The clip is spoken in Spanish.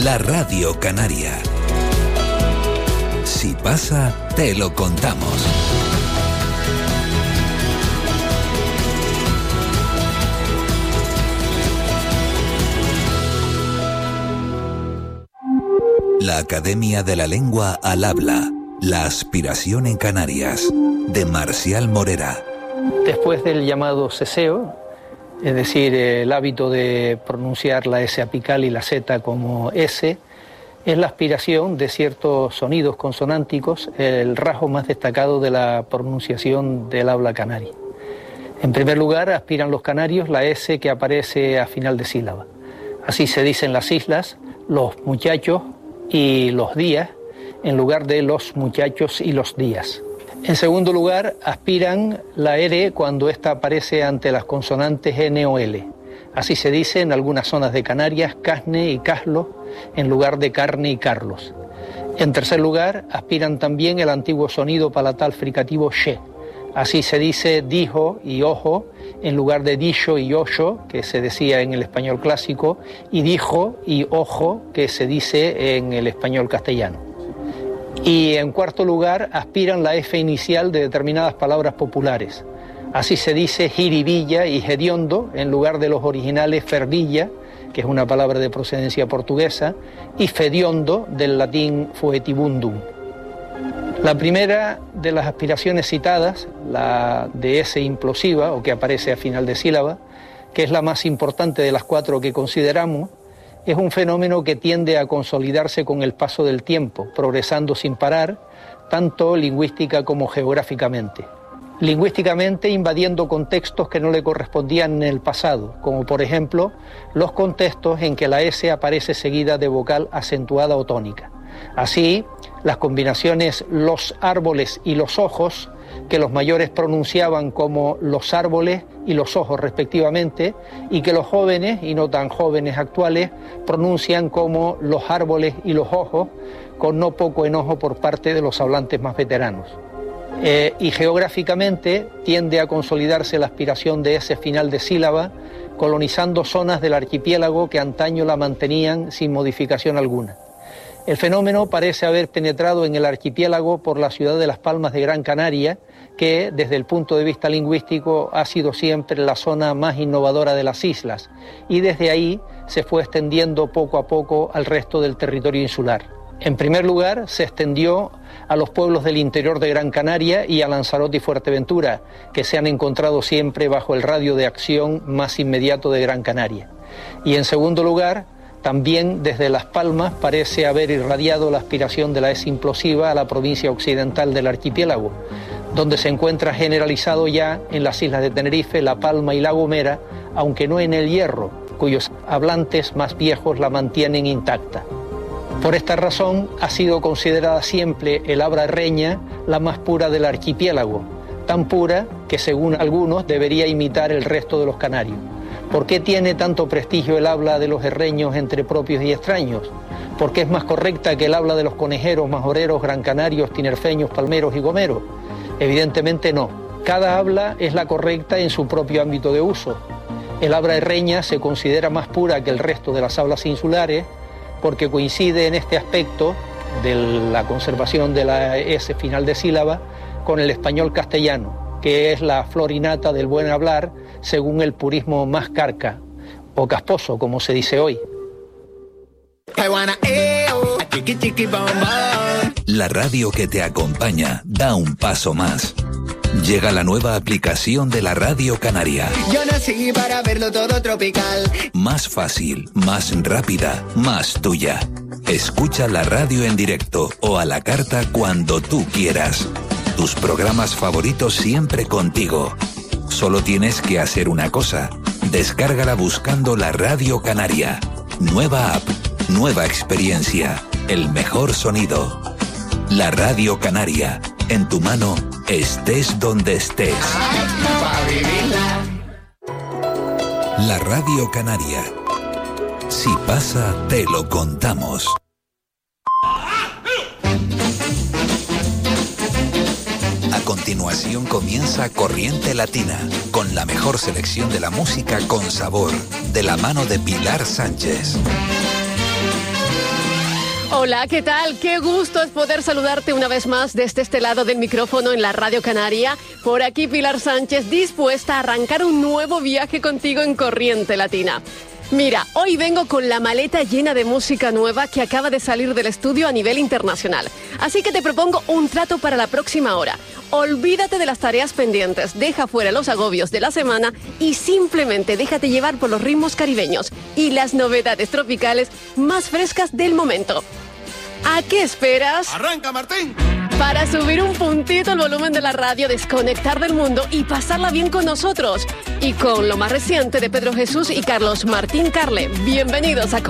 La Radio Canaria. Si pasa, te lo contamos. La Academia de la Lengua al Habla. La aspiración en Canarias. De Marcial Morera. Después del llamado ceseo, es decir, el hábito de pronunciar la S apical y la Z como S, es la aspiración de ciertos sonidos consonánticos, el rasgo más destacado de la pronunciación del habla canaria. En primer lugar, aspiran los canarios la S que aparece a final de sílaba. Así se dice en las islas, los muchachos y los días, en lugar de los muchachos y los días. En segundo lugar, aspiran la R cuando ésta aparece ante las consonantes N o L. Así se dice en algunas zonas de Canarias, casne y caslo, en lugar de carne y carlos. En tercer lugar, aspiran también el antiguo sonido palatal fricativo she. Así se dice dijo y ojo, en lugar de dicho y oyo, que se decía en el español clásico, y dijo y ojo, que se dice en el español castellano. Y en cuarto lugar, aspiran la F inicial de determinadas palabras populares. Así se dice jiribilla y hediondo, en lugar de los originales ferdilla, que es una palabra de procedencia portuguesa, y fediondo, del latín foetibundum. La primera de las aspiraciones citadas, la de S implosiva, o que aparece a final de sílaba, que es la más importante de las cuatro que consideramos, es un fenómeno que tiende a consolidarse con el paso del tiempo, progresando sin parar, tanto lingüística como geográficamente. Lingüísticamente invadiendo contextos que no le correspondían en el pasado, como por ejemplo los contextos en que la S aparece seguida de vocal acentuada o tónica. Así, las combinaciones los árboles y los ojos, que los mayores pronunciaban como los árboles y los ojos respectivamente, y que los jóvenes, y no tan jóvenes actuales, pronuncian como los árboles y los ojos, con no poco enojo por parte de los hablantes más veteranos. Y geográficamente tiende a consolidarse la aspiración de ese final de sílaba, colonizando zonas del archipiélago que antaño la mantenían sin modificación alguna. El fenómeno parece haber penetrado en el archipiélago por la ciudad de Las Palmas de Gran Canaria, que desde el punto de vista lingüístico ha sido siempre la zona más innovadora de las islas, y desde ahí se fue extendiendo poco a poco al resto del territorio insular. En primer lugar, se extendió a los pueblos del interior de Gran Canaria y a Lanzarote y Fuerteventura, que se han encontrado siempre bajo el radio de acción más inmediato de Gran Canaria. Y en segundo lugar, también desde Las Palmas parece haber irradiado la aspiración de la S implosiva a la provincia occidental del archipiélago, donde se encuentra generalizado ya en las islas de Tenerife, La Palma y La Gomera, aunque no en el Hierro, cuyos hablantes más viejos la mantienen intacta. Por esta razón ha sido considerada siempre el habla herreña la más pura del archipiélago, tan pura que según algunos debería imitar el resto de los canarios. ¿Por qué tiene tanto prestigio el habla de los herreños entre propios y extraños? ¿Por qué es más correcta que el habla de los conejeros, majoreros, grancanarios, tinerfeños, palmeros y gomeros? Evidentemente no. Cada habla es la correcta en su propio ámbito de uso. El habla herreña se considera más pura que el resto de las hablas insulares porque coincide en este aspecto de la conservación de la S final de sílaba con el español castellano, que es la flor innata del buen hablar, según el purismo más carca, o casposo, como se dice hoy. La radio que te acompaña da un paso más. Llega la nueva aplicación de la Radio Canaria. Yo nací para verlo todo tropical. Más fácil, más rápida, más tuya. Escucha la radio en directo o a la carta cuando tú quieras. Tus programas favoritos siempre contigo. Solo tienes que hacer una cosa. Descárgala buscando la Radio Canaria. Nueva app, nueva experiencia, el mejor sonido. La Radio Canaria, en tu mano, estés donde estés. La Radio Canaria. Si pasa, te lo contamos. A continuación comienza Corriente Latina, con la mejor selección de la música con sabor, de la mano de Pilar Sánchez. Hola, ¿qué tal? Qué gusto es poder saludarte una vez más desde este lado del micrófono en la Radio Canaria. Por aquí Pilar Sánchez, dispuesta a arrancar un nuevo viaje contigo en Corriente Latina. Mira, hoy vengo con la maleta llena de música nueva que acaba de salir del estudio a nivel internacional. Así que te propongo un trato para la próxima hora. Olvídate de las tareas pendientes, deja fuera los agobios de la semana y simplemente déjate llevar por los ritmos caribeños y las novedades tropicales más frescas del momento. ¿A qué esperas? ¡Arranca, Martín! Para subir un puntito el volumen de la radio, desconectar del mundo y pasarla bien con nosotros. Y con lo más reciente de Pedro Jesús y Carlos Martín Carle. Bienvenidos a